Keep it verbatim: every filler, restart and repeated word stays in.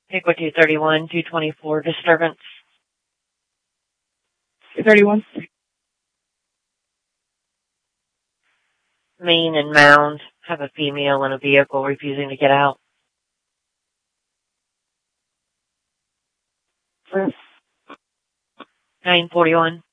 Pickwood two thirty-one, two twenty-four, disturbance. two thirty-one. Main and Mound have a female in a vehicle refusing to get out. nine forty-one.